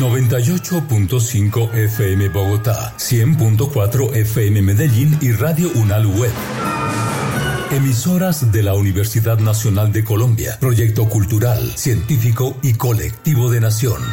98.5 FM Bogotá, 100.4 FM Medellín y Radio Unal Web. Emisoras de la Universidad Nacional de Colombia, proyecto cultural, científico y colectivo de nación.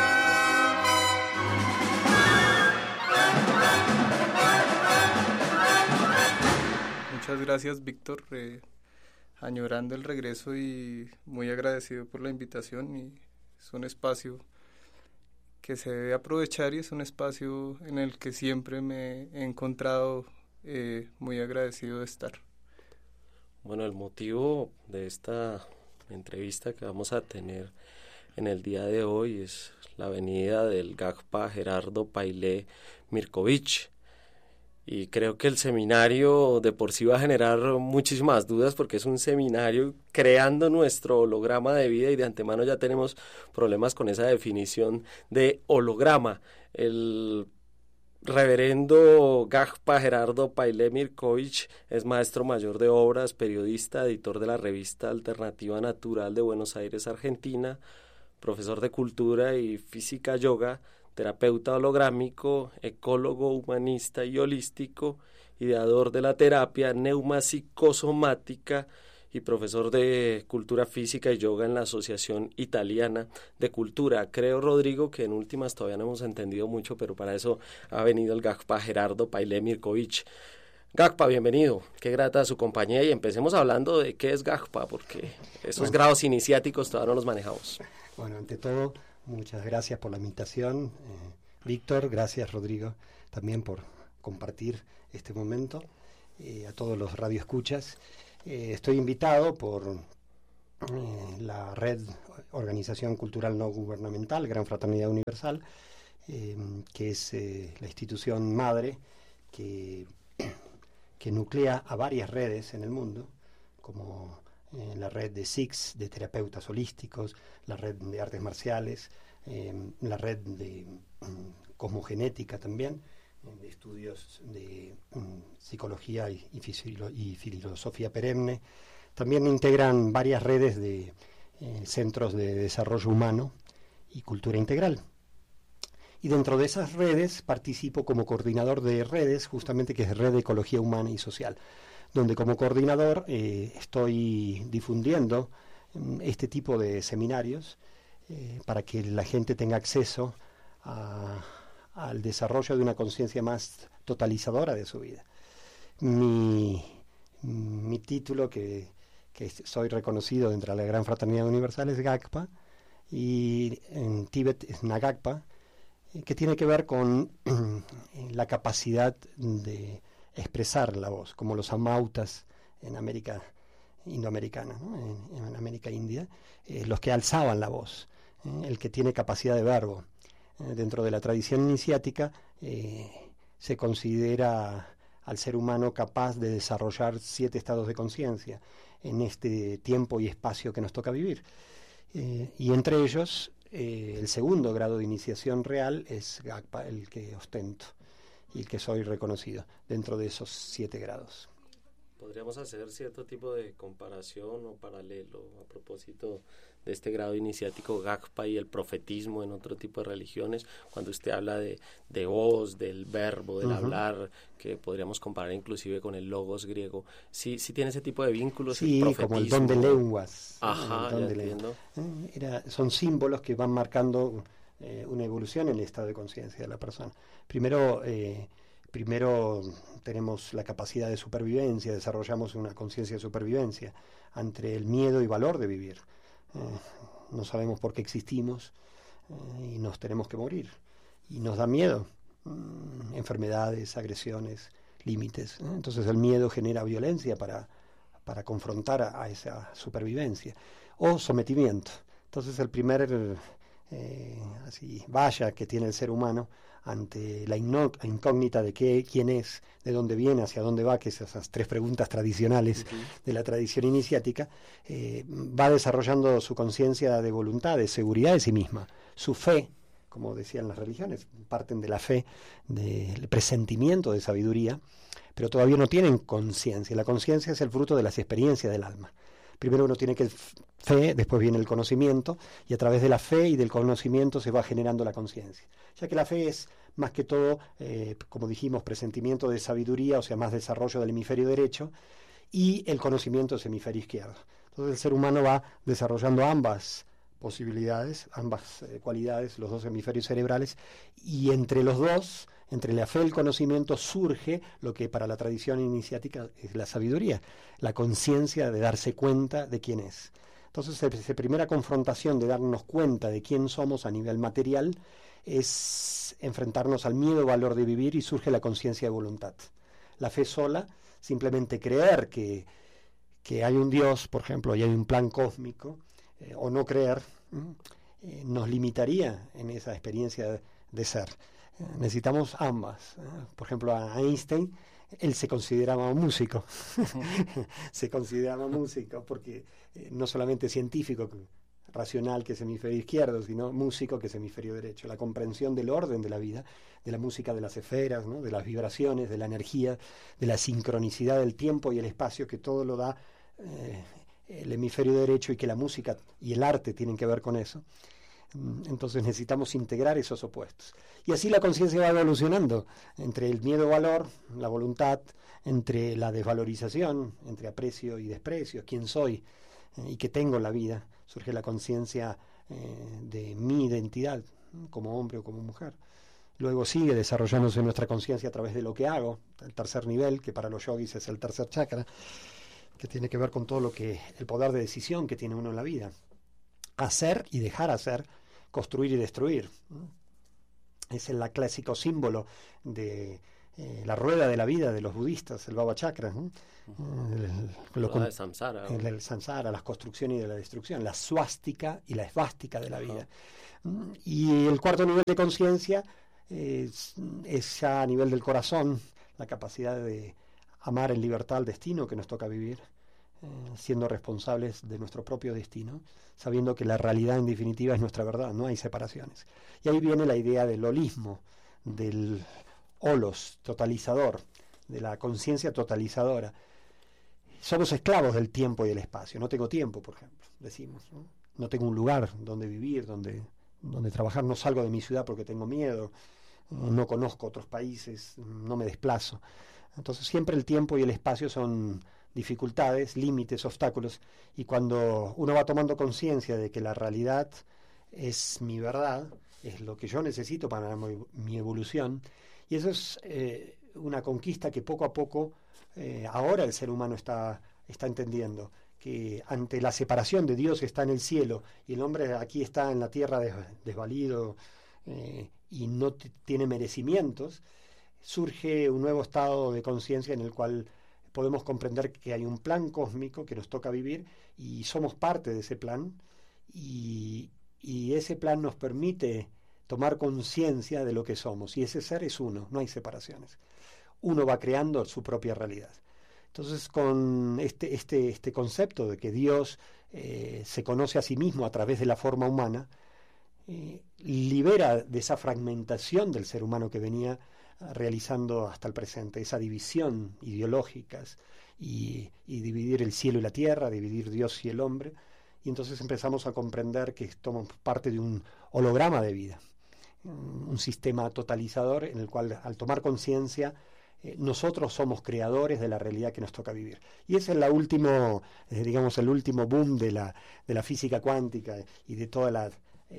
Muchas gracias, Víctor, añorando el regreso y muy agradecido por la invitación. Y es un espacio que se debe aprovechar y es un espacio en el que siempre me he encontrado muy agradecido de estar. Bueno, el motivo de esta entrevista que vamos a tener en el día de hoy es la venida del GACPA Gerardo Pailé Mirkovich. Y creo que el seminario de por sí va a generar muchísimas dudas porque es un seminario creando nuestro holograma de vida y de antemano ya tenemos problemas con esa definición de holograma. El reverendo GACPA Gerardo Pailé Mirkovich es maestro mayor de obras, periodista, editor de la revista Alternativa Natural de Buenos Aires, Argentina, profesor de cultura y física yoga, terapeuta holográmico, ecólogo humanista y holístico, ideador de la terapia neuropsicosomática y profesor de cultura física y yoga en la Asociación Italiana de Cultura. Creo, Rodrigo, que en últimas todavía no hemos entendido mucho, pero para eso ha venido el GACPA Gerardo Pailé Mirkovich. GACPA, bienvenido, qué grata su compañía y empecemos hablando de qué es GACPA, porque esos grados iniciáticos todavía no los manejamos. Bueno, ante todo, muchas gracias por la invitación, Víctor, gracias Rodrigo también por compartir este momento, a todos los radioescuchas. Estoy invitado por la Red Organización Cultural No Gubernamental, Gran Fraternidad Universal, que es la institución madre que nuclea a varias redes en el mundo, como la red de SIX, de terapeutas holísticos, la red de artes marciales, la red de cosmogenética también, de estudios de psicología y filosofía perenne. También integran varias redes de centros de desarrollo humano y cultura integral. Y dentro de esas redes participo como coordinador de redes, justamente que es Red de Ecología Humana y Social, donde como coordinador estoy difundiendo este tipo de seminarios para que la gente tenga acceso al desarrollo de una conciencia más totalizadora de su vida. Mi título, que soy reconocido dentro de la Gran Fraternidad Universal, es GACPA, y en Tíbet es Nagakpa, que tiene que ver con la capacidad de expresar la voz, como los amautas en América indoamericana, ¿no? en América India, los que alzaban la voz, el que tiene capacidad de verbo. Dentro de la tradición iniciática se considera al ser humano capaz de desarrollar 7 estados de conciencia en este tiempo y espacio que nos toca vivir. Y entre ellos, el segundo grado de iniciación real es GACPA, el que ostento y el que soy reconocido dentro de esos 7 grados. ¿Podríamos hacer cierto tipo de comparación o paralelo a propósito de este grado iniciático GACPA y el profetismo en otro tipo de religiones? Cuando usted habla de voz, del verbo, del hablar, que podríamos comparar inclusive con el logos griego. ¿Sí tiene ese tipo de vínculos? Sí, como el don de lenguas. Ajá, ya entiendo. Son símbolos que van marcando una evolución en el estado de conciencia de la persona. Primero tenemos la capacidad de supervivencia, desarrollamos una conciencia de supervivencia ante el miedo y valor de vivir. No sabemos por qué existimos y nos tenemos que morir. Y nos da miedo, enfermedades, agresiones, límites. Entonces el miedo genera violencia para confrontar a esa supervivencia. O sometimiento. Entonces el primer valla que tiene el ser humano ante la incógnita de quién es, de dónde viene, hacia dónde va, que es esas 3 preguntas tradicionales de la tradición iniciática, va desarrollando su conciencia de voluntad, de seguridad de sí misma, su fe, como decían las religiones, parten de la fe, del presentimiento de sabiduría, pero todavía no tienen conciencia. La conciencia es el fruto de las experiencias del alma. Primero uno tiene que fe, después viene el conocimiento, y a través de la fe y del conocimiento se va generando la conciencia. Ya que la fe es más que todo, como dijimos, presentimiento de sabiduría, o sea, más desarrollo del hemisferio derecho, y el conocimiento es hemisferio izquierdo. Entonces el ser humano va desarrollando ambas posibilidades, ambas cualidades, los dos hemisferios cerebrales, y entre los dos, entre la fe y el conocimiento, surge lo que para la tradición iniciática es la sabiduría, la conciencia de darse cuenta de quién es. Entonces, esa primera confrontación de darnos cuenta de quién somos a nivel material es enfrentarnos al miedo valor de vivir, y surge la conciencia de voluntad. La fe sola, simplemente creer que hay un Dios, por ejemplo, y hay un plan cósmico, o no creer, nos limitaría en esa experiencia de ser. Necesitamos ambas. Por ejemplo, a Einstein, él se consideraba músico. Se consideraba músico porque no solamente científico, racional, que es hemisferio izquierdo, sino músico, que es hemisferio derecho. La comprensión del orden de la vida, de la música de las esferas, ¿no? De las vibraciones, de la energía, de la sincronicidad del tiempo y el espacio, que todo lo da el hemisferio derecho, y que la música y el arte tienen que ver con eso. Entonces necesitamos integrar esos opuestos. Y así la conciencia va evolucionando entre el miedo-valor, la voluntad, entre la desvalorización, entre aprecio y desprecio, quién soy y qué tengo en la vida. Surge la conciencia de mi identidad como hombre o como mujer. Luego sigue desarrollándose nuestra conciencia a través de lo que hago, el tercer nivel, que para los yogis es el tercer chakra, que tiene que ver con todo lo que el poder de decisión que tiene uno en la vida. Hacer y dejar hacer, construir y destruir. Es el clásico símbolo de la rueda de la vida de los budistas, el Bhava Chakra, el samsara, el samsara, las construcciones y la destrucción, la suástica y la esvástica de la vida. Y el cuarto nivel de conciencia es ya a nivel del corazón, la capacidad de amar en libertad el destino que nos toca vivir, siendo responsables de nuestro propio destino, sabiendo que la realidad en definitiva es nuestra verdad, no hay separaciones. Y ahí viene la idea del holismo, del holos totalizador, de la conciencia totalizadora. Somos esclavos del tiempo y del espacio. No tengo tiempo, por ejemplo, decimos, ¿no? No tengo un lugar donde vivir, donde trabajar, no salgo de mi ciudad porque tengo miedo, no conozco otros países, no me desplazo. Entonces siempre el tiempo y el espacio son dificultades, límites, obstáculos, y cuando uno va tomando conciencia de que la realidad es mi verdad, es lo que yo necesito para mi evolución, y eso es una conquista que poco a poco ahora el ser humano está entendiendo, que ante la separación de Dios está en el cielo y el hombre aquí está en la tierra desvalido y no tiene merecimientos, surge un nuevo estado de conciencia en el cual podemos comprender que hay un plan cósmico que nos toca vivir y somos parte de ese plan, y ese plan nos permite tomar conciencia de lo que somos, y ese ser es uno, no hay separaciones. Uno va creando su propia realidad. Entonces, con este concepto de que Dios se conoce a sí mismo a través de la forma humana, libera de esa fragmentación del ser humano que venía realizando hasta el presente, esa división ideológicas y dividir el cielo y la tierra, dividir Dios y el hombre, y entonces empezamos a comprender que somos parte de un holograma de vida, un sistema totalizador en el cual, al tomar conciencia, nosotros somos creadores de la realidad que nos toca vivir. Y ese es el último boom de la física cuántica y de todas las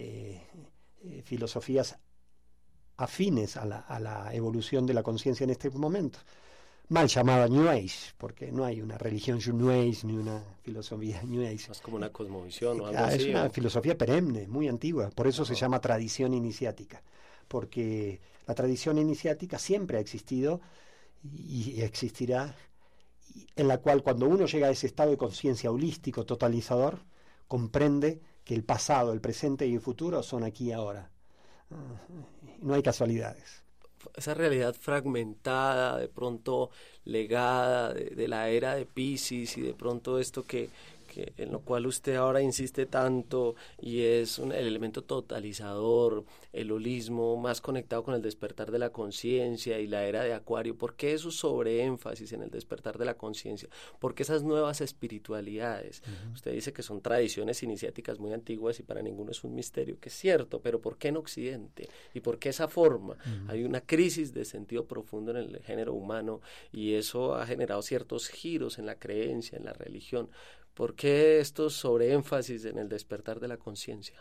filosofías afines a la evolución de la conciencia en este momento, mal llamada New Age, porque no hay una religión New Age ni una filosofía New Age. Es como una cosmovisión o algo así. Es una filosofía perenne, muy antigua, por eso se llama tradición iniciática, porque la tradición iniciática siempre ha existido y existirá, en la cual cuando uno llega a ese estado de conciencia holístico, totalizador, comprende que el pasado, el presente y el futuro son aquí y ahora. No hay casualidades. Esa realidad fragmentada, de pronto legada de la era de Piscis, y de pronto esto que en lo cual usted ahora insiste tanto, y es el elemento totalizador, el holismo más conectado con el despertar de la conciencia y la era de Acuario. ¿Por qué esos sobreénfasis en el despertar de la conciencia? ¿Por qué esas nuevas espiritualidades? Usted dice que son tradiciones iniciáticas muy antiguas y para ninguno es un misterio, que es cierto, pero ¿por qué en Occidente? ¿Y por qué esa forma? Hay una crisis de sentido profundo en el género humano y eso ha generado ciertos giros en la creencia, en la religión. ¿Por qué estos sobreénfasis en el despertar de la conciencia?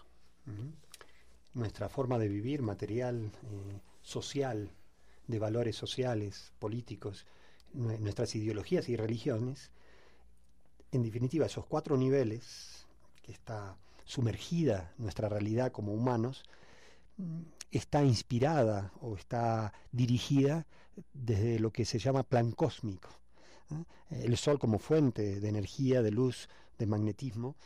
Nuestra forma de vivir, material, social, de valores sociales, políticos, nuestras ideologías y religiones, en definitiva, esos 4 niveles que está sumergida nuestra realidad como humanos, está inspirada o está dirigida desde lo que se llama plan cósmico. El Sol como fuente de energía, de luz, de magnetismo,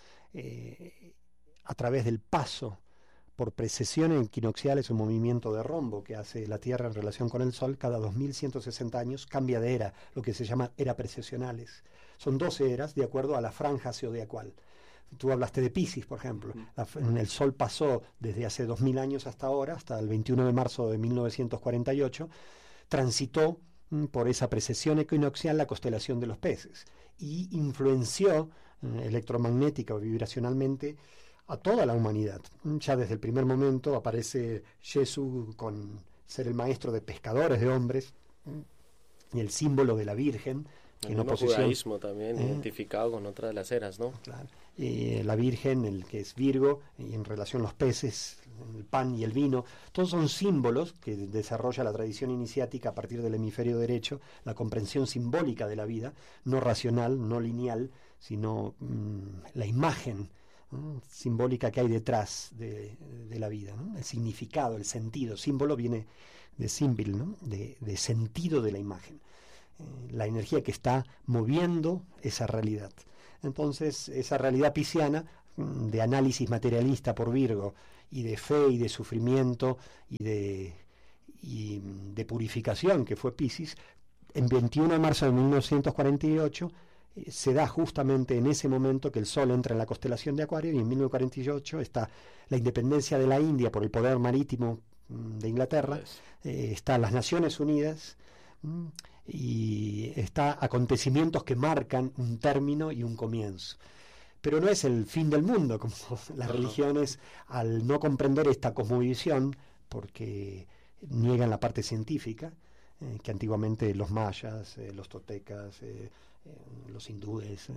a través del paso por precesiones equinocciales, un movimiento de rombo que hace la Tierra en relación con el Sol, cada 2160 años cambia de era, lo que se llama era precesionales. Son 12 eras de acuerdo a la franja zodiacal. Tú hablaste de Piscis, por ejemplo. El Sol pasó desde hace 2000 años hasta ahora, hasta el 21 de marzo de 1948, transitó por esa precesión equinoccial la constelación de los Peces y influenció electromagnética o vibracionalmente a toda la humanidad. Ya desde el primer momento aparece Jesús con ser el maestro de pescadores de hombres y el símbolo de la Virgen. El judaísmo también identificado con otra de las eras, ¿no? Claro. La Virgen, el que es Virgo, y en relación a los peces, el pan y el vino, todos son símbolos que desarrolla la tradición iniciática a partir del hemisferio derecho, la comprensión simbólica de la vida, no racional, no lineal, sino la imagen simbólica que hay detrás de la vida, ¿no? El significado, el sentido. Símbolo viene de símbol, ¿no? de sentido de la imagen. La energía que está moviendo esa realidad. Entonces, esa realidad pisciana, de análisis materialista por Virgo, y de fe y de sufrimiento y de purificación, que fue Piscis, en 21 de marzo de 1948 se da justamente en ese momento que el Sol entra en la constelación de Acuario, y en 1948 está la independencia de la India por el poder marítimo de Inglaterra, están las Naciones Unidas, y está acontecimientos que marcan un término y un comienzo. Pero no es el fin del mundo, como las religiones, al no comprender esta cosmovisión, porque niegan la parte científica, que antiguamente los mayas, los toltecas, los hindúes,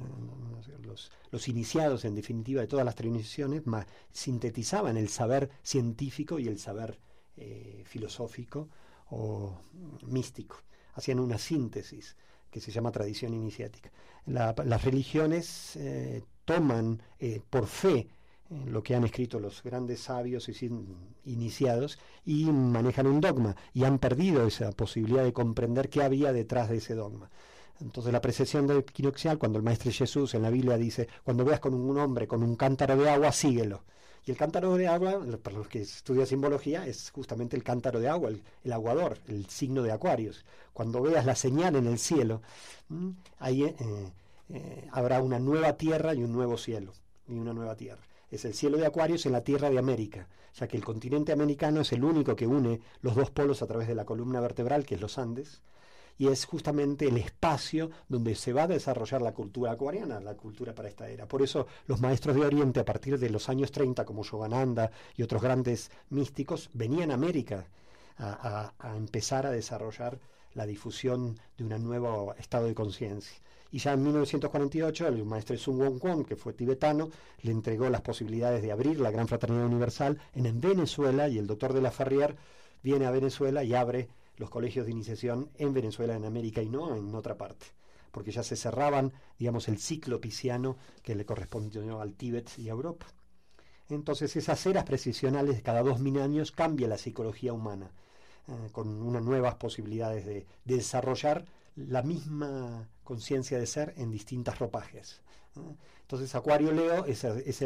los iniciados en definitiva de todas las tradiciones, sintetizaban el saber científico y el saber filosófico o místico. Hacían una síntesis que se llama tradición iniciática. Las religiones toman por fe lo que han escrito los grandes sabios y iniciados y manejan un dogma y han perdido esa posibilidad de comprender qué había detrás de ese dogma. Entonces la precesión del equinoccial, cuando el Maestro Jesús en la Biblia dice, cuando veas con un hombre con un cántaro de agua, síguelo. Y el cántaro de agua, para los que estudian simbología, es justamente el cántaro de agua, el aguador, el signo de Acuarios. Cuando veas la señal en el cielo, ahí habrá una nueva tierra y un nuevo cielo, y una nueva tierra. Es el cielo de Acuarios en la tierra de América, ya que el continente americano es el único que une los dos polos a través de la columna vertebral, que es los Andes, y es justamente el espacio donde se va a desarrollar la cultura acuariana, la cultura para esta era. Por eso los maestros de Oriente, a partir de los años 30, como Yogananda y otros grandes místicos, venían a América a empezar a desarrollar la difusión de un nuevo estado de conciencia. Y ya en 1948 el maestro Sun Won Kwon, que fue tibetano, le entregó las posibilidades de abrir la Gran Fraternidad Universal en Venezuela, y el doctor de la Ferrier viene a Venezuela y abre los colegios de iniciación en Venezuela, en América, y no en otra parte, porque ya se cerraban, digamos, el ciclo pisciano que le correspondió al Tíbet y a Europa. Entonces esas eras precisionales cada 2000 años cambia la psicología humana, con unas nuevas posibilidades de desarrollar la misma conciencia de ser en distintas ropajes. Entonces Acuario-Leo es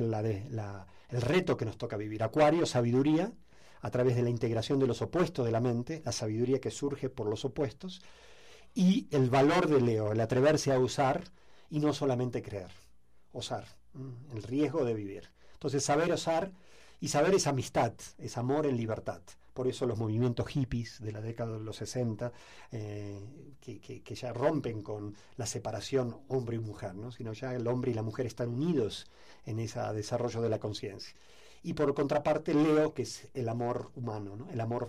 el reto que nos toca vivir. Acuario, sabiduría, a través de la integración de los opuestos de la mente, la sabiduría que surge por los opuestos, y el valor de Leo, el atreverse a usar y no solamente creer. osar, el riesgo de vivir. Entonces saber osar, y saber es amistad, es amor en libertad. Por eso los movimientos hippies de la década de los 60, que ya rompen con la separación hombre y mujer, ¿no? Sino ya el hombre y la mujer están unidos en ese desarrollo de la conciencia. Y por contraparte Leo, que es el amor humano, ¿no? El amor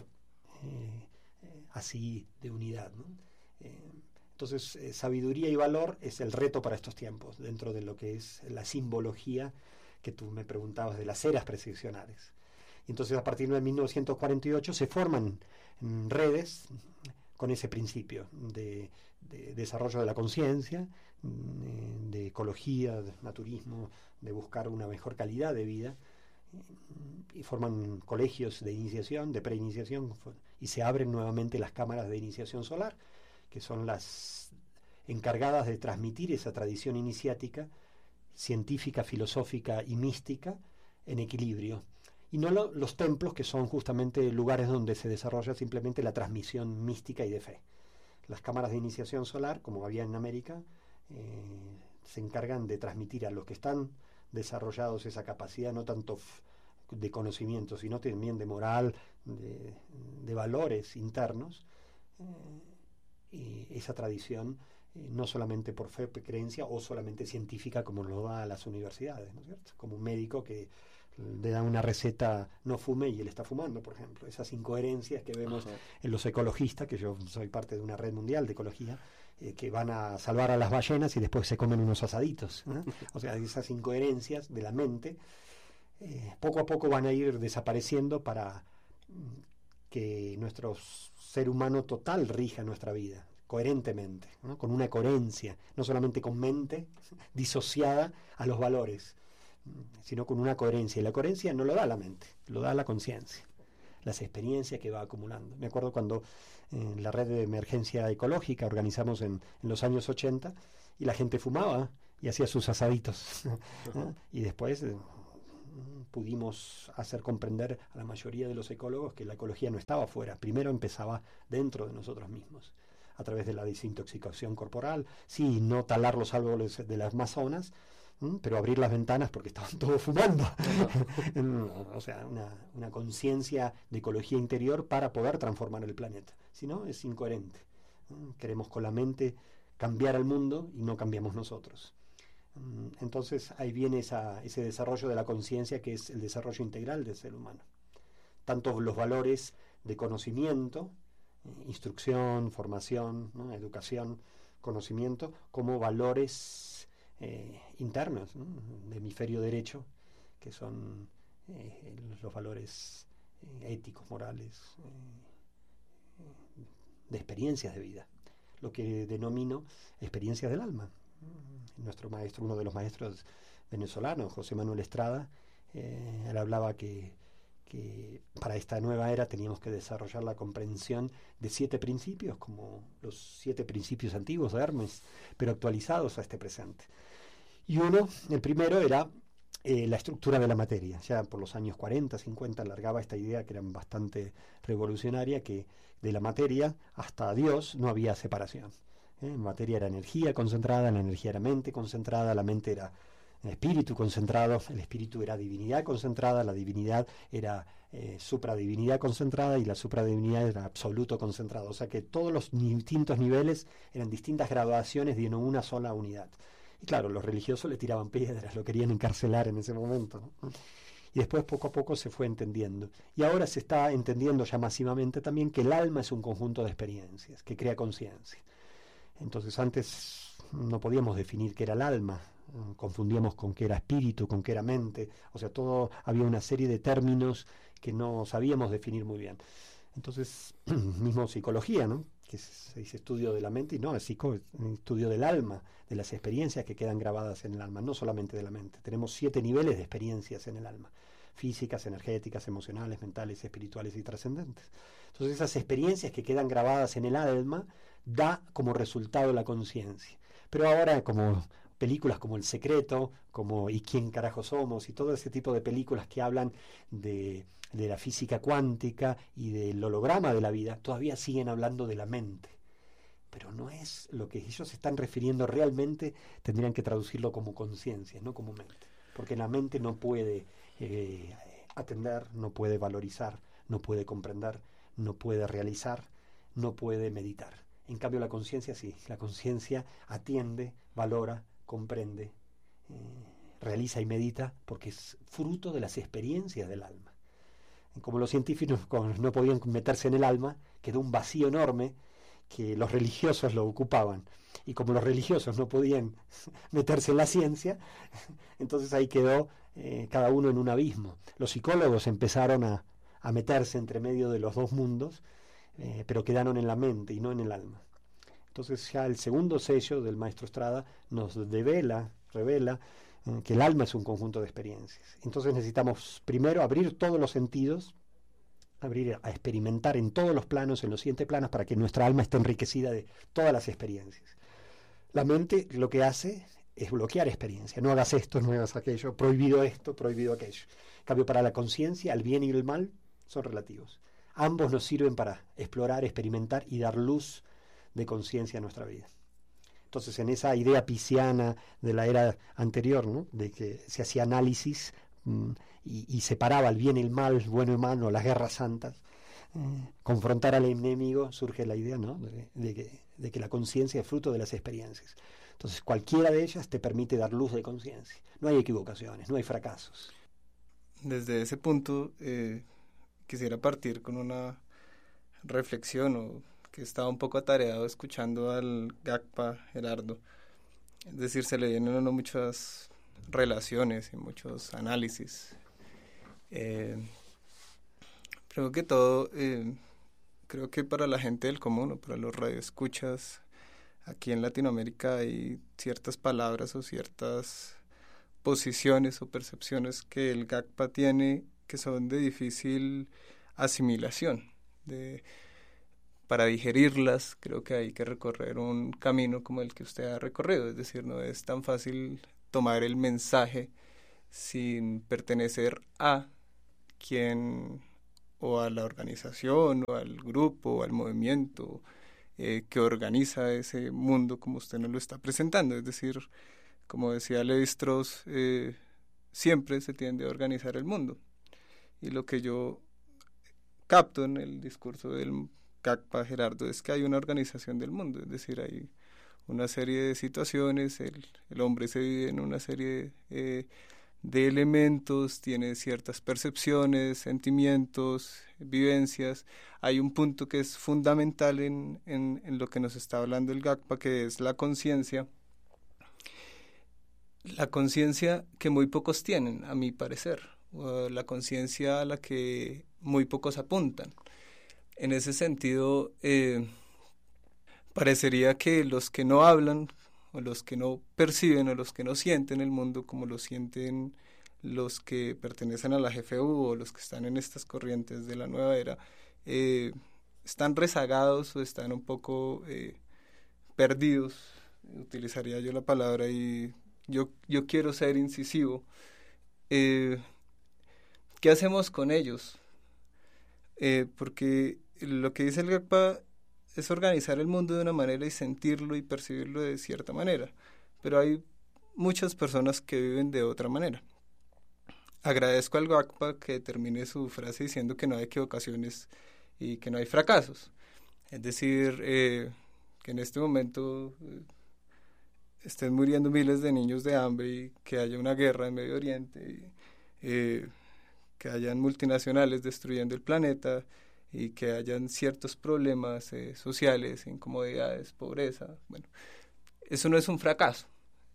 así de unidad, ¿no? Entonces, sabiduría y valor es el reto para estos tiempos, dentro de lo que es la simbología que tú me preguntabas de las eras precisionales. Entonces, a partir de 1948 se forman redes con ese principio de desarrollo de la conciencia, de ecología, de naturismo, de buscar una mejor calidad de vida, y forman colegios de iniciación, de preiniciación, y se abren nuevamente las cámaras de iniciación solar, que son las encargadas de transmitir esa tradición iniciática, científica, filosófica y mística, en equilibrio. Y no los templos, que son justamente lugares donde se desarrolla simplemente la transmisión mística y de fe. Las cámaras de iniciación solar, como había en América, se encargan de transmitir a los que están desarrollados esa capacidad, no tanto de conocimiento, sino también de moral, de valores internos, y esa tradición, no solamente por fe, creencia o solamente científica como lo da a las universidades, ¿no es cierto? Como un médico que le da una receta no fume y él está fumando, por ejemplo. Esas incoherencias que vemos en los ecologistas, que yo soy parte de una red mundial de ecología, que van a salvar a las ballenas y después se comen unos asaditos, ¿no? O sea, esas incoherencias de la mente poco a poco van a ir desapareciendo para que nuestro ser humano total rija nuestra vida coherentemente, ¿no? Con una coherencia, no solamente con mente disociada a los valores, sino con una coherencia. Y la coherencia no lo da la mente, lo da la conciencia, las experiencias que va acumulando. Me acuerdo cuando en la red de emergencia ecológica organizamos en los años 80, y la gente fumaba y hacía sus asaditos, ¿no? Y después pudimos hacer comprender a la mayoría de los ecólogos que la ecología no estaba afuera, primero empezaba dentro de nosotros mismos, a través de la desintoxicación corporal, sí, no talar los árboles de las Amazonas, pero abrir las ventanas porque estaban todos fumando. O sea, una conciencia de ecología interior para poder transformar el planeta. Si no, es incoherente. Queremos con la mente cambiar al mundo y no cambiamos nosotros. Entonces ahí viene ese desarrollo de la conciencia, que es el desarrollo integral del ser humano. Tanto los valores de conocimiento, instrucción, formación, ¿no? Educación, conocimiento, como valores internos, ¿no? De hemisferio derecho, que son los valores éticos, morales, de experiencias de vida, lo que denomino experiencias del alma. Nuestro maestro, uno de los maestros venezolanos, José Manuel Estrada, él hablaba que para esta nueva era teníamos que desarrollar la comprensión de 7 principios, como los 7 principios antiguos de Hermes, pero actualizados a este presente. Y el primero era la estructura de la materia. Ya por los años 40, 50 alargaba esta idea, que era bastante revolucionaria, que de la materia hasta Dios no había separación. Materia era energía concentrada, la energía era mente concentrada, la mente era espíritu concentrado, el espíritu era divinidad concentrada, la divinidad era supradivinidad concentrada, y la supradivinidad era absoluto concentrado. O sea que todos los distintos niveles eran distintas graduaciones de una sola unidad. Y claro, los religiosos le tiraban piedras, lo querían encarcelar en ese momento, ¿no? Y después poco a poco se fue entendiendo. Y ahora se está entendiendo ya masivamente también que el alma es un conjunto de experiencias, que crea conciencia. Entonces antes no podíamos definir qué era el alma, confundíamos con qué era espíritu, con qué era mente, o sea, había una serie de términos que no sabíamos definir muy bien. Entonces, mismo psicología, ¿no? Que se dice estudio de la mente, y no, es estudio del alma, de las experiencias que quedan grabadas en el alma, no solamente de la mente. Tenemos 7 niveles de experiencias en el alma: físicas, energéticas, emocionales, mentales, espirituales y trascendentes. Entonces esas experiencias que quedan grabadas en el alma da como resultado la conciencia. Pero ahora, como películas como El Secreto, como ¿Y quién carajo somos?, y todo ese tipo de películas que hablan de la física cuántica y del holograma de la vida, todavía siguen hablando de la mente. pero no es lo que ellos se están refiriendo realmente. Tendrían que traducirlo como conciencia, no como mente, porque la mente no puede atender, no puede valorizar, no puede comprender, no puede realizar, no puede meditar. En cambio la conciencia sí, la conciencia atiende, valora, comprende, realiza y medita, porque es fruto de las experiencias del alma. Como los científicos no podían meterse en el alma, quedó un vacío enorme que los religiosos lo ocupaban. Y como los religiosos no podían meterse en la ciencia, entonces ahí quedó cada uno en un abismo. Los psicólogos empezaron a meterse entre medio de los dos mundos, pero quedaron en la mente y no en el alma. Entonces ya el segundo sello del maestro Estrada nos revela que el alma es un conjunto de experiencias. Entonces necesitamos primero abrir todos los sentidos, abrir a experimentar en todos los planos, en los 7 planos, para que nuestra alma esté enriquecida de todas las experiencias. La mente lo que hace es bloquear experiencia. No hagas esto, no hagas aquello, prohibido esto, prohibido aquello. En cambio, para la conciencia, el bien y el mal son relativos. Ambos nos sirven para explorar, experimentar y dar luz de conciencia a nuestra vida. Entonces, en esa idea pisciana de la era anterior, ¿no?, de que se hacía análisis y separaba el bien y el mal, el bueno y el malo, las guerras santas, confrontar al enemigo, surge la idea, ¿no?, de que la conciencia es fruto de las experiencias. Entonces, cualquiera de ellas te permite dar luz de conciencia. No hay equivocaciones, no hay fracasos. Desde ese punto, quisiera partir con una reflexión, que estaba un poco atareado escuchando al Gakpa Gerardo. Es decir, se le vienen a uno muchas relaciones y muchos análisis. Primero que todo, creo que para la gente del común o para los radioescuchas aquí en Latinoamérica hay ciertas palabras o ciertas posiciones o percepciones que el Gakpa tiene que son de difícil asimilación. Para digerirlas creo que hay que recorrer un camino como el que usted ha recorrido, es decir, no es tan fácil tomar el mensaje sin pertenecer a quien o a la organización o al grupo o al movimiento que organiza ese mundo como usted nos lo está presentando. Es decir, como decía Levi-Strauss, siempre se tiende a organizar el mundo, y lo que yo capto en el discurso del Gakpa Gerardo es que hay una organización del mundo, es decir, hay una serie de situaciones, el hombre se vive en una serie de elementos, tiene ciertas percepciones, sentimientos, vivencias. Hay un punto que es fundamental en lo que nos está hablando el Gakpa, que es la conciencia. La conciencia que muy pocos tienen, a mi parecer, la conciencia a la que muy pocos apuntan. En ese sentido, parecería que los que no hablan, o los que no perciben, o los que no sienten el mundo como lo sienten los que pertenecen a la GFU o los que están en estas corrientes de la nueva era, están rezagados o están un poco perdidos, utilizaría yo la palabra, y yo quiero ser incisivo. ¿Qué hacemos con ellos? Porque lo que dice el Gakpa es organizar el mundo de una manera y sentirlo y percibirlo de cierta manera, pero hay muchas personas que viven de otra manera. Agradezco al Gakpa que termine su frase diciendo que no hay equivocaciones y que no hay fracasos, es decir, que en este momento estén muriendo miles de niños de hambre y que haya una guerra en Medio Oriente, que hayan multinacionales destruyendo el planeta y que hayan ciertos problemas sociales, incomodidades, pobreza. Bueno, eso no es un fracaso.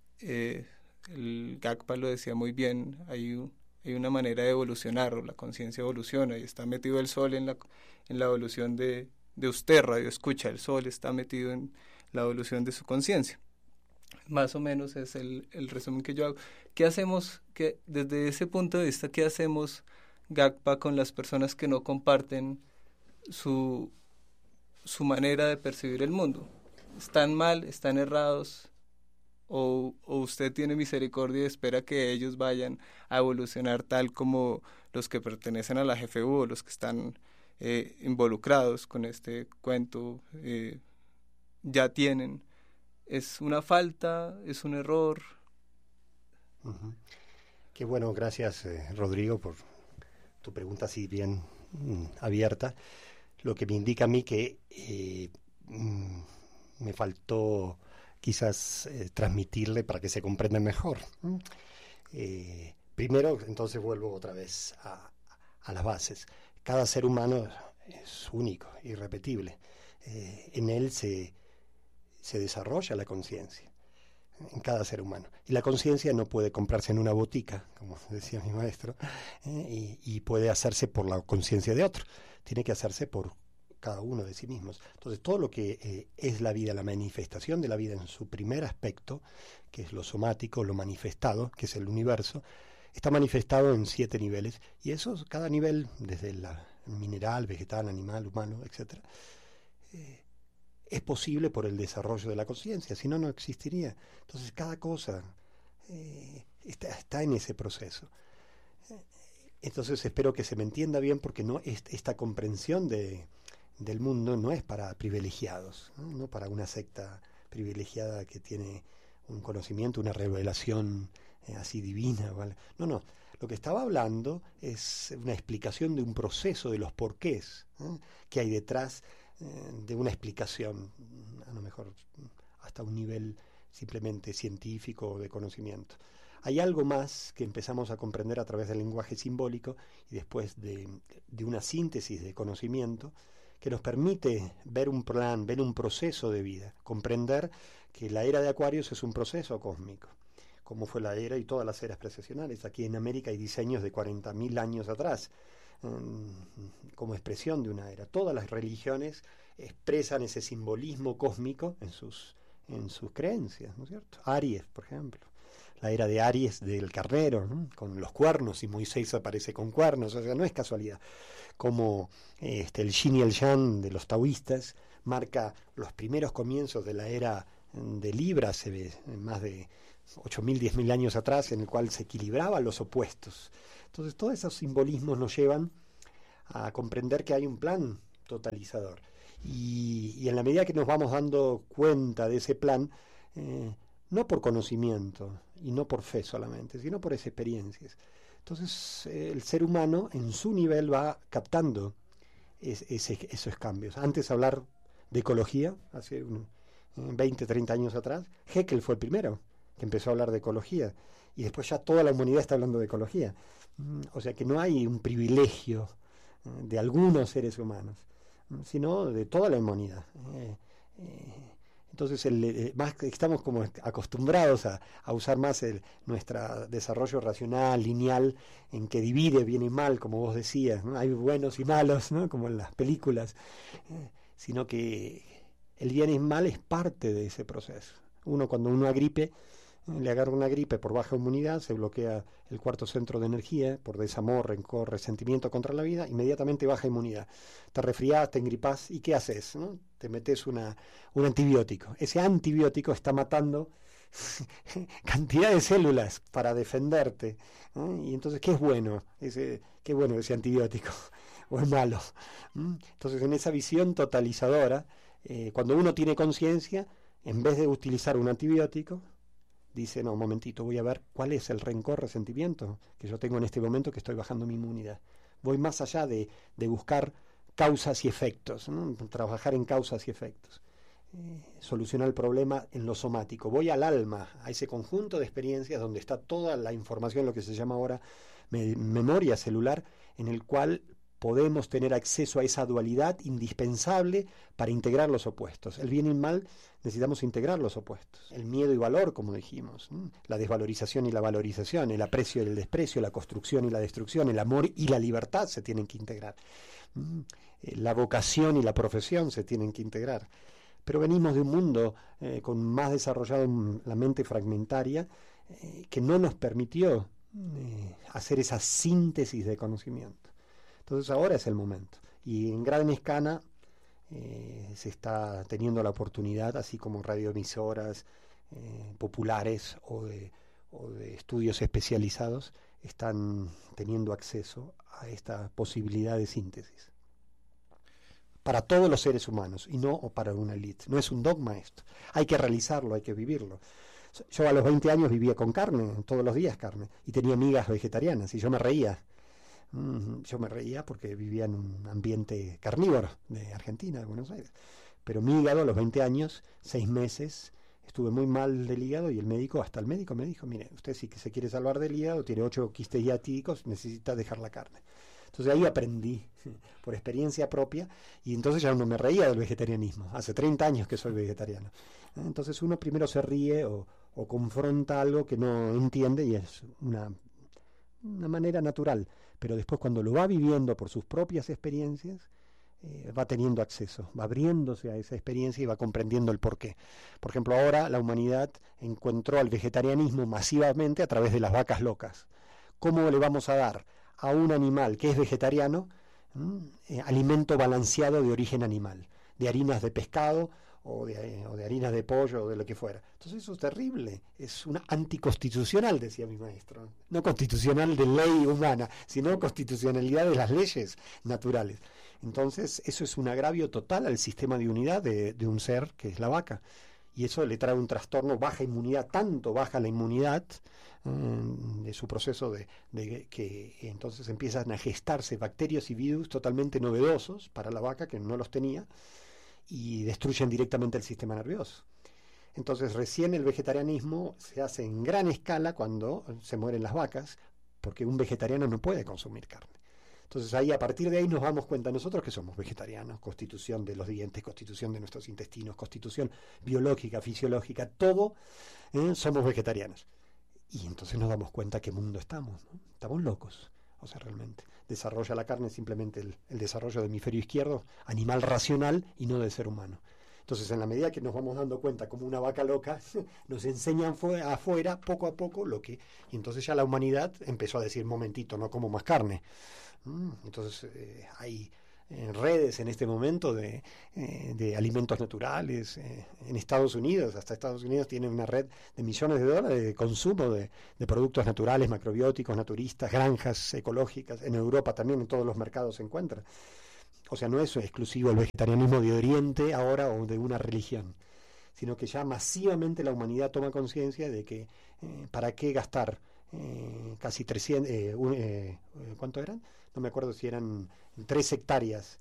El Gakpa lo decía muy bien, hay una manera de evolucionar, o la conciencia evoluciona, y está metido el sol en la evolución de usted, radio escucha, el sol está metido en la evolución de su conciencia. Más o menos es el resumen que yo hago. ¿Qué hacemos, desde ese punto de vista, qué hacemos, Gakpa, con las personas que no comparten su manera de percibir el mundo? ¿Están mal, están errados? ¿O usted tiene misericordia y espera que ellos vayan a evolucionar tal como los que pertenecen a la GFU o los que están involucrados con este cuento ya tienen. ¿Es una falta? ¿Es un error? Uh-huh. Qué bueno, gracias Rodrigo por tu pregunta así bien abierta. Lo que me indica a mí que me faltó quizás transmitirle para que se comprenda mejor. Primero, entonces vuelvo otra vez a las bases. Cada ser humano es único, irrepetible. En él se desarrolla la conciencia, en cada ser humano. Y la conciencia no puede comprarse en una botica, como decía mi maestro, y puede hacerse por la conciencia de otro. Tiene que hacerse por cada uno de sí mismos. Entonces, todo lo que es la vida, la manifestación de la vida en su primer aspecto, que es lo somático, lo manifestado, que es el universo, está manifestado en 7 niveles, y eso, cada nivel, desde el mineral, vegetal, animal, humano, etc., es posible por el desarrollo de la conciencia, si no, no existiría. Entonces, cada cosa está en ese proceso. Entonces, espero que se me entienda bien, porque no esta comprensión del mundo no es para privilegiados, no para una secta privilegiada que tiene un conocimiento, una revelación así divina, ¿vale? No, lo que estaba hablando es una explicación de un proceso, de los porqués que hay detrás de una explicación, a lo mejor hasta un nivel simplemente científico o de conocimiento. Hay algo más que empezamos a comprender a través del lenguaje simbólico y después de una síntesis de conocimiento que nos permite ver un plan, ver un proceso de vida, comprender que la era de Acuarios es un proceso cósmico, como fue la era y todas las eras precesionales. Aquí en América hay diseños de 40.000 años atrás, como expresión de una era. Todas las religiones expresan ese simbolismo cósmico en sus creencias, ¿no es cierto? Aries, por ejemplo, la era de Aries del carnero, ¿no? Con los cuernos, y Moisés aparece con cuernos, o sea, no es casualidad. Como el yin y el yang de los taoístas marca los primeros comienzos de la era de Libra, hace más de 8.000, 10.000 años atrás, en el cual se equilibraban los opuestos. Entonces, todos esos simbolismos nos llevan a comprender que hay un plan totalizador. Y en la medida que nos vamos dando cuenta de ese plan, no por conocimiento y no por fe solamente, sino por experiencias. Entonces, el ser humano en su nivel va captando esos cambios. Antes hablar de ecología, hace 20, 30 años atrás, Haeckel fue el primero que empezó a hablar de ecología, y después ya toda la humanidad está hablando de ecología. O sea que no hay un privilegio de algunos seres humanos, sino de toda la humanidad. Entonces más estamos como acostumbrados a usar más nuestro desarrollo racional, lineal, en que divide bien y mal, como vos decías, ¿no? Hay buenos y malos, ¿no? Como en las películas, sino que el bien y el mal es parte de ese proceso. Cuando uno gripe, le agarra una gripe por baja inmunidad, se bloquea el cuarto centro de energía por desamor, rencor, resentimiento contra la vida, inmediatamente baja inmunidad. Te resfriás, te engripás, ¿y qué haces? ¿No? Te metes un antibiótico. Ese antibiótico está matando cantidad de células para defenderte, ¿no? Y entonces, ¿qué es bueno? ¿Qué bueno ese antibiótico? ¿O es malo? Entonces, en esa visión totalizadora, cuando uno tiene conciencia, en vez de utilizar un antibiótico, dice, no, un momentito, voy a ver cuál es el rencor, resentimiento que yo tengo en este momento que estoy bajando mi inmunidad. Voy más allá de buscar causas y efectos, ¿no? Trabajar en causas y efectos. Solucionar el problema en lo somático. Voy al alma, a ese conjunto de experiencias donde está toda la información, lo que se llama ahora memoria celular, en el cual podemos tener acceso a esa dualidad indispensable para integrar los opuestos. El bien y el mal, necesitamos integrar los opuestos. El miedo y valor, como dijimos, la desvalorización y la valorización, el aprecio y el desprecio, la construcción y la destrucción, el amor y la libertad se tienen que integrar. La vocación y la profesión se tienen que integrar. Pero venimos de un mundo con más desarrollado la mente fragmentaria que no nos permitió hacer esa síntesis de conocimiento. Entonces ahora es el momento, y en gran escala se está teniendo la oportunidad, así como radioemisoras populares o de estudios especializados están teniendo acceso a esta posibilidad de síntesis. para todos los seres humanos y no para una élite. No es un dogma esto. Hay que realizarlo, hay que vivirlo. Yo a los 20 años vivía con carne, todos los días carne, y tenía amigas vegetarianas, y yo me reía. Yo me reía porque vivía en un ambiente carnívoro de Argentina, de Buenos Aires. Pero mi hígado a los 20 años, 6 meses, estuve muy mal del hígado, y hasta el médico me dijo, mire, usted si se quiere salvar del hígado, tiene 8 quistes diatídicos, necesita dejar la carne. Entonces ahí aprendí por experiencia propia, y entonces ya no me reía del vegetarianismo. Hace 30 años que soy vegetariano. Entonces uno primero se ríe o confronta algo que no entiende, y es una manera natural. Pero después, cuando lo va viviendo por sus propias experiencias, va teniendo acceso, va abriéndose a esa experiencia y va comprendiendo el porqué. Por ejemplo, ahora la humanidad encontró al vegetarianismo masivamente a través de las vacas locas. ¿Cómo le vamos a dar a un animal que es vegetariano alimento balanceado de origen animal, de harinas de pescado o de harinas de pollo o de lo que fuera? Entonces eso es terrible, es una anticonstitucional, decía mi maestro. No constitucional de ley humana, sino constitucionalidad de las leyes naturales. Entonces eso es un agravio total al sistema de unidad de un ser que es la vaca. Y eso le trae un trastorno, baja inmunidad, tanto baja la inmunidad de su proceso de que entonces empiezan a gestarse bacterias y virus totalmente novedosos para la vaca, que no los tenía, y destruyen directamente el sistema nervioso. Entonces recién el vegetarianismo se hace en gran escala cuando se mueren las vacas, porque un vegetariano no puede consumir carne. Entonces ahí, a partir de ahí, nos damos cuenta nosotros que somos vegetarianos. Constitución de los dientes, constitución de nuestros intestinos, constitución biológica, fisiológica, todo, somos vegetarianos. Y entonces nos damos cuenta qué mundo estamos, ¿no? Estamos locos. O sea, realmente desarrolla la carne simplemente el desarrollo del hemisferio izquierdo, animal racional y no del ser humano. Entonces, en la medida que nos vamos dando cuenta como una vaca loca, nos enseñan afuera, poco a poco, y entonces ya la humanidad empezó a decir, momentito, no como más carne. Entonces hay redes en este momento de alimentos naturales. En Estados Unidos, hasta Estados Unidos tiene una red de millones de dólares de consumo de productos naturales, macrobióticos, naturistas, granjas ecológicas. En Europa también, en todos los mercados se encuentra. O sea, no es exclusivo el vegetarianismo de Oriente ahora o de una religión, sino que ya masivamente la humanidad toma conciencia de que para qué gastar casi 300, ¿cuánto eran? No me acuerdo si eran 3 hectáreas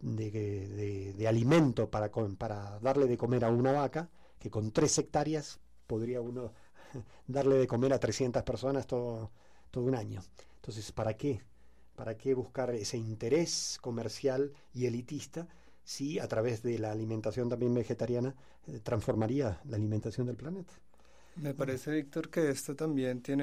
de alimento para darle de comer a una vaca, que con 3 hectáreas podría uno darle de comer a 300 personas todo un año. Entonces, ¿para qué? ¿Para qué buscar ese interés comercial y elitista si a través de la alimentación también vegetariana transformaría la alimentación del planeta? Me parece, Víctor, que esto también tiene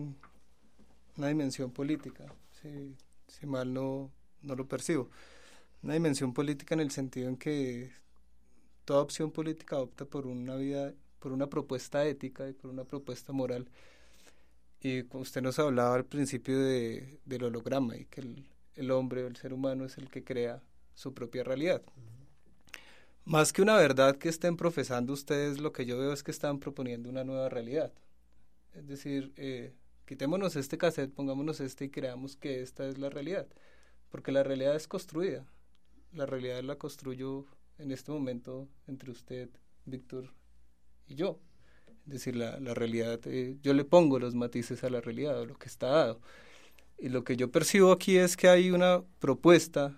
una dimensión política, si mal no lo percibo. Una dimensión política en el sentido en que toda opción política opta por una vida, por una propuesta ética y por una propuesta moral. Y usted nos hablaba al principio del holograma y que el hombre o el ser humano es el que crea su propia realidad. Más que una verdad que estén profesando ustedes, lo que yo veo es que están proponiendo una nueva realidad. Es decir, quitémonos este cassette, pongámonos y creamos que esta es la realidad. Porque la realidad es construida. La realidad la construyo en este momento entre usted, Víctor, y yo. Es decir, la realidad, yo le pongo los matices a la realidad, a lo que está dado. Y lo que yo percibo aquí es que hay una propuesta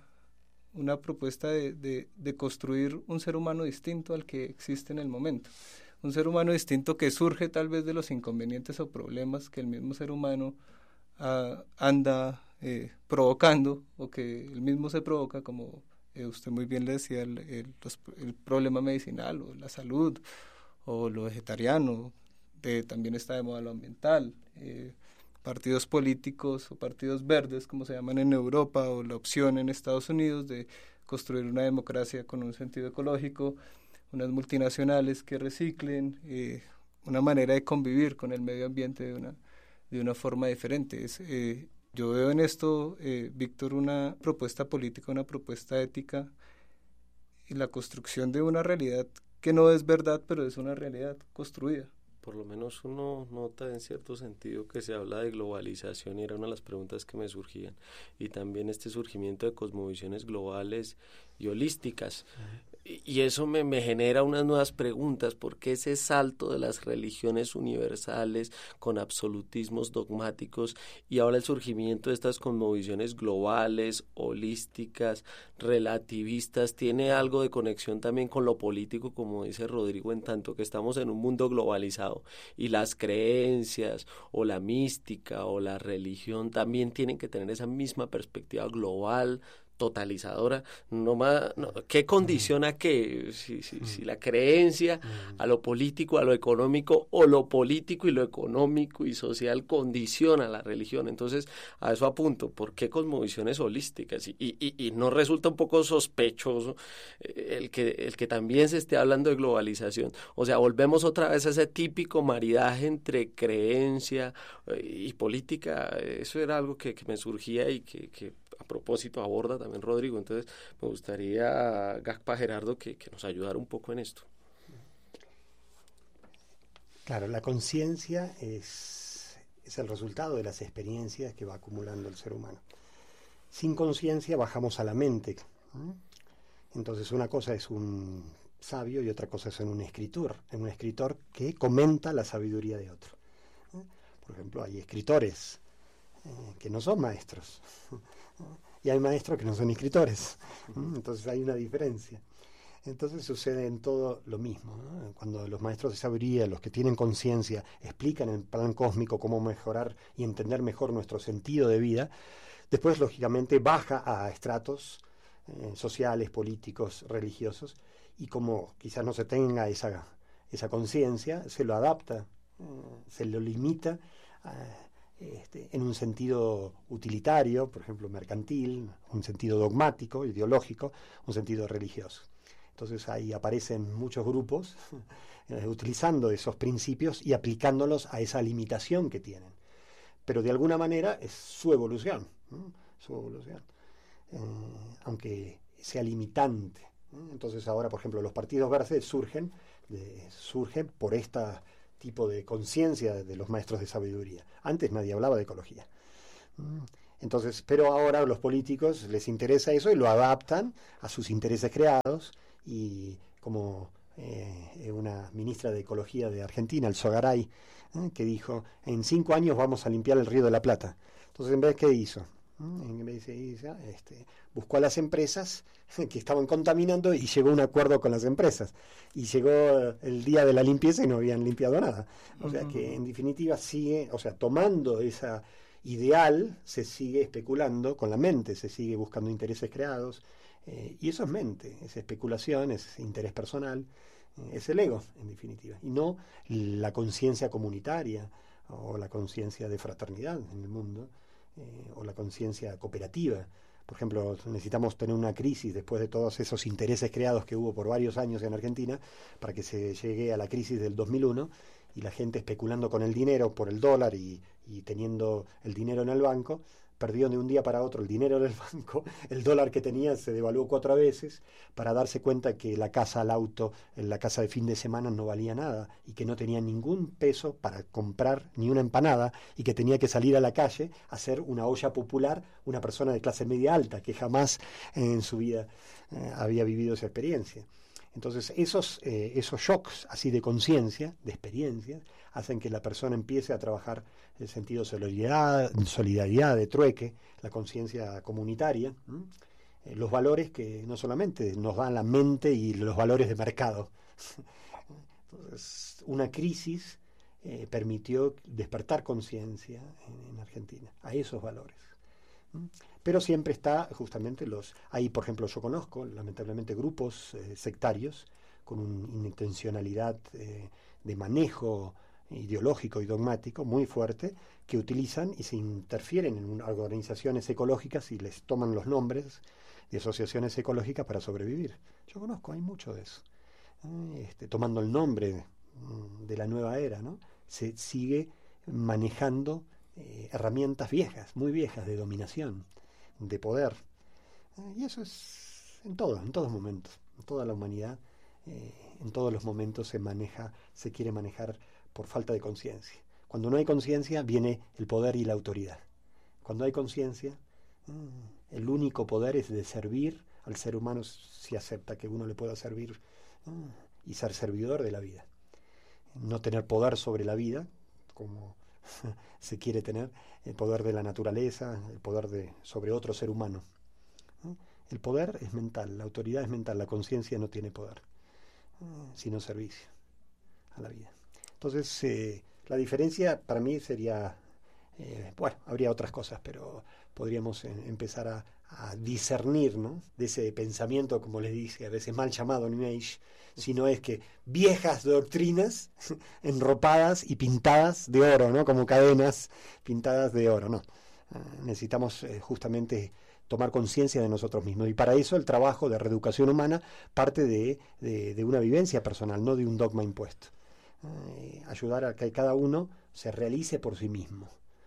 de construir un ser humano distinto al que existe en el momento. Un ser humano distinto que surge tal vez de los inconvenientes o problemas que el mismo ser humano anda provocando, o que él mismo se provoca, como usted muy bien le decía, el problema medicinal o la salud o lo vegetariano. También está de moda lo ambiental, partidos políticos o partidos verdes, como se llaman en Europa, o la opción en Estados Unidos de construir una democracia con un sentido ecológico, unas multinacionales que reciclen, una manera de convivir con el medio ambiente de una forma diferente. Yo veo en esto, Víctor, una propuesta política, una propuesta ética y la construcción de una realidad que no es verdad, pero es una realidad construida por lo menos uno nota en cierto sentido que se habla de globalización y era una de las preguntas que me surgían, y también este surgimiento de cosmovisiones globales y holísticas. Y eso me genera unas nuevas preguntas, ¿por qué ese salto de las religiones universales con absolutismos dogmáticos y ahora el surgimiento de estas cosmovisiones globales, holísticas, relativistas? ¿Tiene algo de conexión también con lo político, como dice Rodrigo, en tanto que estamos en un mundo globalizado y las creencias o la mística o la religión también tienen que tener esa misma perspectiva global, totalizadora? ¿Qué condiciona qué? Si la creencia a lo político, a lo económico, o lo político y lo económico y social condiciona la religión. Entonces, a eso apunto. ¿Por qué cosmovisiones holísticas? Y no resulta un poco sospechoso el que también se esté hablando de globalización. O sea, volvemos otra vez a ese típico maridaje entre creencia y política. Eso era algo que me surgía y que a propósito aborda también Rodrigo. Entonces me gustaría, Gagpa Gerardo, que nos ayudara un poco en esto. Claro, la conciencia es el resultado de las experiencias que va acumulando el ser humano. Sin conciencia bajamos a la mente. Entonces una cosa es un sabio y otra cosa es un escritor que comenta la sabiduría de otro. Por ejemplo, hay escritores que no son maestros y hay maestros que no son escritores. Entonces hay una diferencia. Entonces sucede en todo lo mismo, ¿no? Cuando los maestros de sabiduría, los que tienen conciencia, explican en plan cósmico cómo mejorar y entender mejor nuestro sentido de vida, después lógicamente baja a estratos sociales, políticos, religiosos, y como quizás no se tenga esa conciencia, se lo adapta, se lo limita en un sentido utilitario, por ejemplo mercantil, un sentido dogmático, ideológico, un sentido religioso. Entonces ahí aparecen muchos grupos utilizando esos principios y aplicándolos a esa limitación que tienen. Pero de alguna manera es su evolución, ¿no? Su evolución, aunque sea limitante. Entonces ahora, por ejemplo, los partidos verdes surgen por esta tipo de conciencia de los maestros de sabiduría. Antes nadie hablaba de ecología. Entonces, pero ahora a los políticos les interesa eso y lo adaptan a sus intereses creados, y como una ministra de Ecología de Argentina, el Sogaray, que dijo, en 5 años vamos a limpiar el Río de la Plata. Entonces, en vez, ¿qué hizo? Buscó a las empresas que estaban contaminando y llegó a un acuerdo con las empresas. Y llegó el día de la limpieza y no habían limpiado nada. O sea que, en definitiva, tomando esa ideal, se sigue especulando con la mente, se sigue buscando intereses creados. Y eso es mente, es especulación, es interés personal, es el ego, en definitiva, y no la conciencia comunitaria o la conciencia de fraternidad en el mundo, o la conciencia cooperativa. Por ejemplo, necesitamos tener una crisis después de todos esos intereses creados que hubo por varios años en Argentina para que se llegue a la crisis del 2001 y la gente especulando con el dinero por el dólar y teniendo el dinero en el banco, perdió de un día para otro el dinero del banco, el dólar que tenía se devaluó 4 veces para darse cuenta que la casa, el auto, la casa de fin de semana no valía nada y que no tenía ningún peso para comprar ni una empanada y que tenía que salir a la calle a hacer una olla popular, una persona de clase media alta que jamás en su vida había vivido esa experiencia. Entonces esos shocks así de conciencia, de experiencias, hacen que la persona empiece a trabajar el sentido de solidaridad, de trueque, la conciencia comunitaria, los valores que no solamente nos dan la mente y los valores de mercado. Entonces, una crisis permitió despertar conciencia en Argentina a esos valores. Pero siempre está justamente ahí, por ejemplo, yo conozco lamentablemente grupos sectarios con una intencionalidad de manejo ideológico y dogmático muy fuerte, que utilizan y se interfieren en organizaciones ecológicas y les toman los nombres de asociaciones ecológicas para sobrevivir. Yo conozco, hay mucho de eso. Tomando el nombre de la nueva era, ¿no? Se sigue manejando herramientas viejas, muy viejas, de dominación, de poder. Y eso es en todos momentos, en toda la humanidad, en todos los momentos se quiere manejar por falta de conciencia. Cuando no hay conciencia viene el poder y la autoridad. Cuando hay conciencia, el único poder es de servir al ser humano, si acepta que uno le pueda servir, y ser servidor de la vida. No tener poder sobre la vida, como se quiere tener, el poder de la naturaleza, el poder sobre otro ser humano. El poder es mental, la autoridad es mental, la conciencia no tiene poder, sino servicio a la vida. Entonces, la diferencia para mí sería, habría otras cosas, pero podríamos empezar a discernir, ¿no?, de ese pensamiento, como les dice, a veces mal llamado New Age, sino es que viejas doctrinas enropadas y pintadas de oro, ¿no?, como cadenas pintadas de oro, ¿no? Necesitamos justamente tomar conciencia de nosotros mismos, y para eso el trabajo de reeducación humana parte de una vivencia personal, no de un dogma impuesto. Ayudar a que cada uno se realice por sí mismo,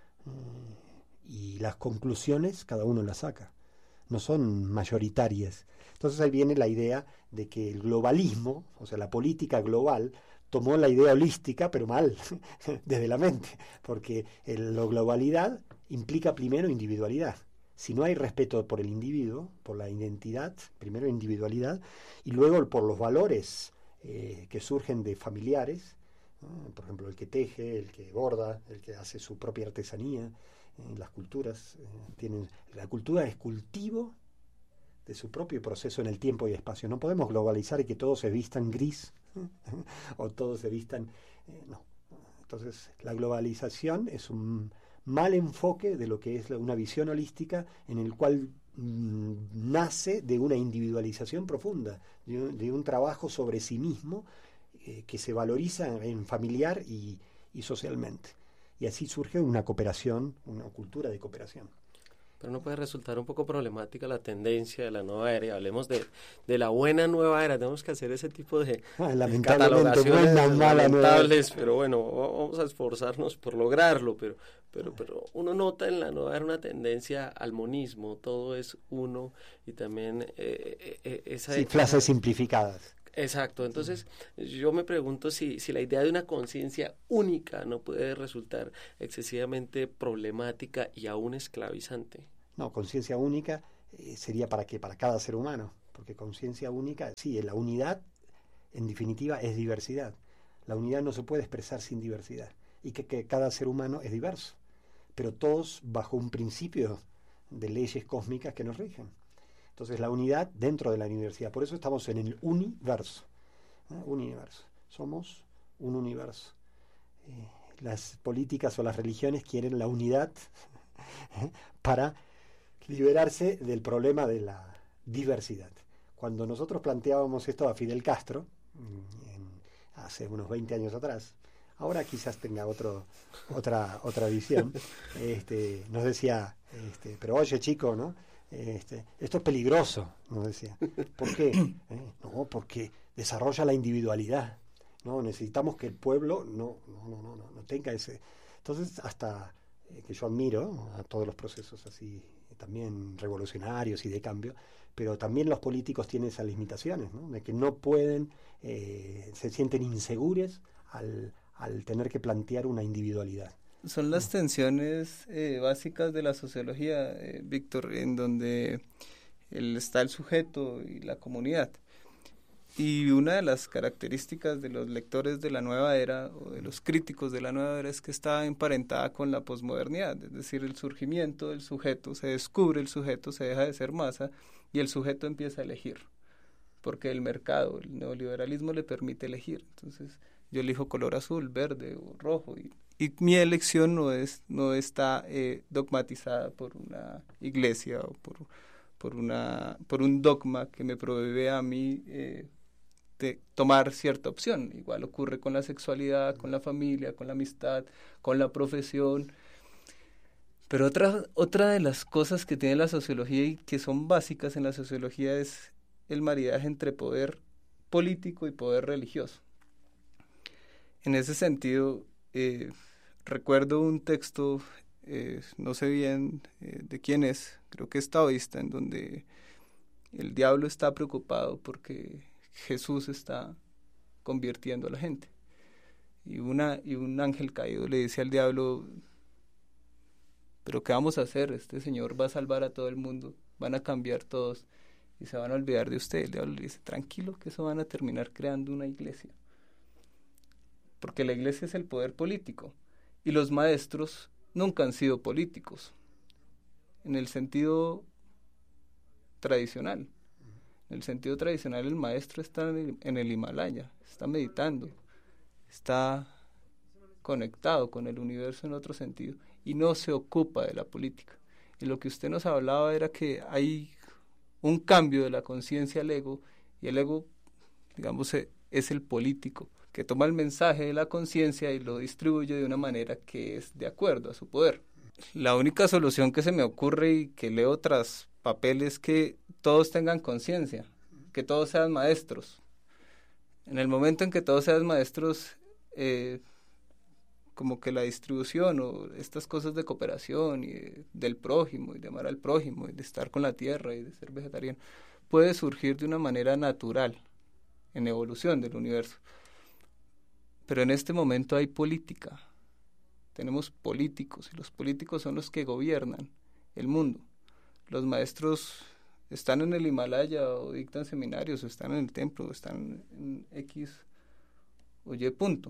y las conclusiones cada uno las saca, no son mayoritarias. Entonces ahí viene la idea de que el globalismo, o sea, la política global, tomó la idea holística, pero mal, desde la mente, porque la globalidad implica primero individualidad. Si no hay respeto por el individuo, por la identidad, primero individualidad, y luego por los valores que surgen de familiares, por ejemplo, el que teje, el que borda, el que hace su propia artesanía. Las culturas la cultura es cultivo de su propio proceso en el tiempo y espacio. No podemos globalizar y que todos se vistan gris o todos se vistan no. Entonces la globalización es un mal enfoque de lo que es una visión holística, en el cual nace de una individualización profunda, de un trabajo sobre sí mismo, que se valoriza en familiar y socialmente. Y así surge una cooperación, una cultura de cooperación. Pero no puede resultar un poco problemática la tendencia de la nueva era. Hablemos de la buena nueva era. Tenemos que hacer ese tipo de catalogaciones lamentables, pero bueno, vamos a esforzarnos por lograrlo. Pero uno nota en la nueva era una tendencia al monismo. Todo es uno, y también frases simplificadas. Exacto, entonces yo me pregunto si la idea de una conciencia única no puede resultar excesivamente problemática y aún esclavizante. No, conciencia única sería para cada ser humano, porque conciencia única, sí, la unidad en definitiva es diversidad. La unidad no se puede expresar sin diversidad, y que cada ser humano es diverso, pero todos bajo un principio de leyes cósmicas que nos rigen. Entonces la unidad dentro de la universidad, por eso estamos en el universo, universo, somos un universo. Las políticas o las religiones quieren la unidad para liberarse del problema de la diversidad. Cuando nosotros planteábamos esto a Fidel Castro, hace unos 20 años atrás, ahora quizás tenga otra visión, nos decía, pero oye chico, ¿no? Esto es peligroso, nos decía. ¿Por qué? No, porque desarrolla la individualidad. No, necesitamos que el pueblo no tenga ese. Entonces, hasta que yo admiro a todos los procesos así, también revolucionarios y de cambio, pero también los políticos tienen esas limitaciones, ¿no? De que no pueden, se sienten inseguros al tener que plantear una individualidad. Son las tensiones básicas de la sociología, Víctor, en donde está el sujeto y la comunidad. Y una de las características de los lectores de la nueva era, o de los críticos de la nueva era, es que está emparentada con la posmodernidad, es decir, el surgimiento del sujeto, se descubre el sujeto, se deja de ser masa, y el sujeto empieza a elegir, porque el mercado, el neoliberalismo le permite elegir. Entonces, yo elijo color azul, verde o rojo, y mi elección no está dogmatizada por una iglesia o por un dogma que me prohíbe a mí de tomar cierta opción. Igual ocurre con la sexualidad, con la familia, con la amistad, con la profesión. Pero otra de las cosas que tiene la sociología y que son básicas en la sociología es el maridaje entre poder político y poder religioso. En ese sentido, recuerdo un texto, no sé bien de quién es, creo que es taoísta, en donde el diablo está preocupado porque Jesús está convirtiendo a la gente. y un ángel caído le dice al diablo, pero ¿qué vamos a hacer? Este señor va a salvar a todo el mundo, van a cambiar todos y se van a olvidar de usted. El diablo le dice, tranquilo, que eso van a terminar creando una iglesia, porque la iglesia es el poder político y los maestros nunca han sido políticos en el sentido tradicional. En el sentido tradicional, el maestro está en el Himalaya, está meditando, está conectado con el universo en otro sentido y no se ocupa de la política. Y lo que usted nos hablaba era que hay un cambio de la conciencia al ego, y el ego, digamos, es el político, que toma el mensaje de la conciencia y lo distribuye de una manera que es de acuerdo a su poder. La única solución que se me ocurre y que leo tras papeles es que todos tengan conciencia, que todos sean maestros. En el momento en que todos sean maestros, como que la distribución o estas cosas de cooperación y del prójimo y de amar al prójimo y de estar con la tierra y de ser vegetariano puede surgir de una manera natural en evolución del universo. Pero en este momento hay política, tenemos políticos y los políticos son los que gobiernan el mundo. Los maestros están en el Himalaya o dictan seminarios o están en el templo o están en X o Y punto.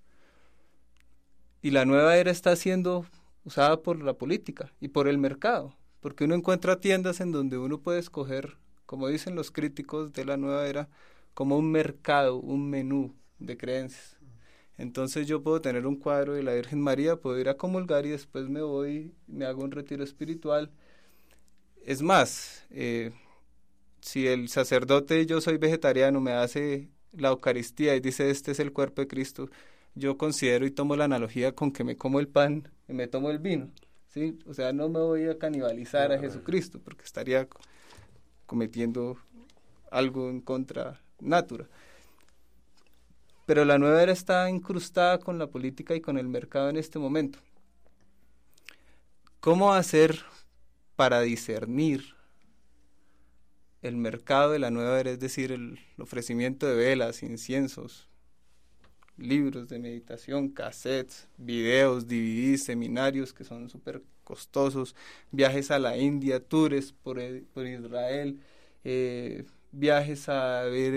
Y la nueva era está siendo usada por la política y por el mercado, porque uno encuentra tiendas en donde uno puede escoger, como dicen los críticos de la nueva era, como un mercado, un menú de creencias. Entonces yo puedo tener un cuadro de la Virgen María, puedo ir a comulgar y después me voy, me hago un retiro espiritual. Es más, si el sacerdote, yo soy vegetariano, me hace la Eucaristía y dice este es el cuerpo de Cristo, yo considero y tomo la analogía con que me como el pan y me tomo el vino, ¿sí? O sea, no me voy a canibalizar a Jesucristo porque estaría cometiendo algo en contra natura. Pero la nueva era está incrustada con la política y con el mercado en este momento. ¿Cómo hacer para discernir el mercado de la nueva era, es decir, el ofrecimiento de velas, inciensos, libros de meditación, cassettes, videos, DVDs, seminarios que son súper costosos, viajes a la India, tours por Israel, viajes a ver